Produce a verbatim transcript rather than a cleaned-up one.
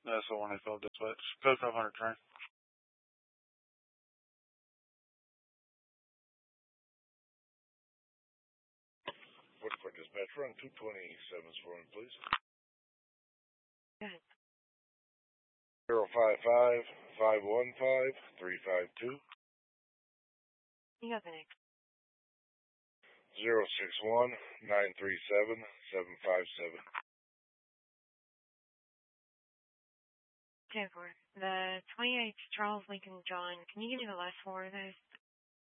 That's the one they called dispatch. Code five hundred train. Woodford dispatch, run two twenty-sevens for me, please. Good. Zero five five five one five three five two. You got the next. Zero six one nine three seven seven five seven. ten four. The twenty-eighth Charles Lincoln John. Can you give me the last four of those?